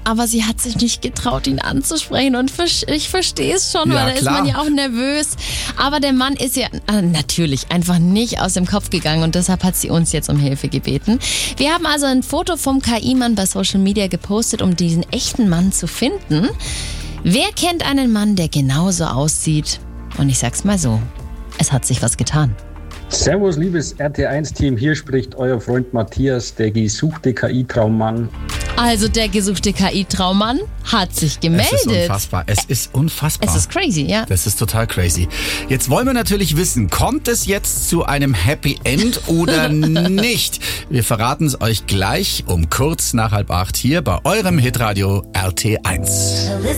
aber sie hat sich nicht getraut, ihn anzusprechen. Und ich verstehe es schon, weil da ist man ja auch nervös. Aber der Mann ist ja natürlich einfach nicht aus dem Kopf gegangen und deshalb hat sie uns jetzt um Hilfe gebeten. Wir haben also ein Foto vom KI-Mann bei Social Media gepostet, um diesen echten Mann zu finden. Wer kennt einen Mann, der genauso aussieht? Und ich sag's mal so, es hat sich was getan. Servus, liebes RT1-Team, hier spricht euer Freund Matthias, der gesuchte KI-Traummann. Also der gesuchte KI-Traummann hat sich gemeldet. Es ist unfassbar. Es ist crazy, ja. Das ist total crazy. Jetzt wollen wir natürlich wissen, kommt es jetzt zu einem Happy End oder nicht? Wir verraten es euch gleich um kurz nach 7:30 hier bei eurem Hitradio RT1.